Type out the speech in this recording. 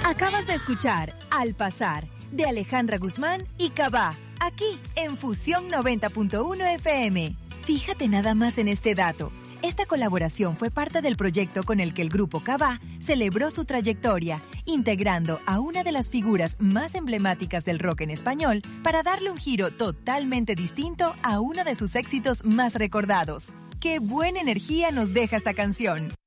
Acabas de escuchar Al Pasar, de Alejandra Guzmán y Cabá, aquí en Fusión 90.1 FM. Fíjate nada más en este dato. Esta colaboración fue parte del proyecto con el que el grupo Cabá celebró su trayectoria, integrando a una de las figuras más emblemáticas del rock en español para darle un giro totalmente distinto a uno de sus éxitos más recordados. ¡Qué buena energía nos deja esta canción!